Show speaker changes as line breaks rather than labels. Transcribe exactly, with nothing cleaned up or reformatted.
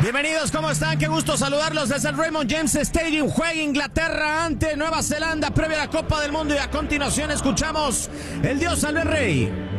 Bienvenidos, ¿cómo están? Qué gusto saludarlos desde el Raymond James Stadium. Juega Inglaterra ante Nueva Zelanda previa a la Copa del Mundo y a continuación escuchamos el Dios salve al Rey.